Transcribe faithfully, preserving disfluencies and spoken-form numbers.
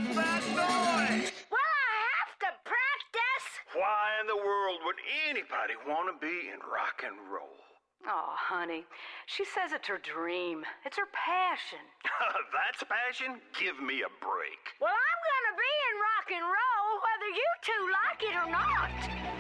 Stop that noise! Well, I have to practice. Why in the world would anybody want to be in rock and roll? Oh, honey, she says it's her dream. It's her passion. That's passion? Give me a break. Well, I'm gonna be in rock and roll whether you two like it or not.